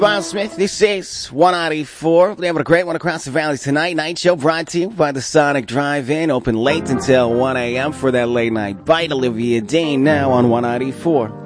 Bob Smith, this is 194. We're having a great one across the valley tonight. Night show brought to you by the Sonic Drive-In. Open late until 1 a.m. for that late night bite. Olivia Dean now on 194.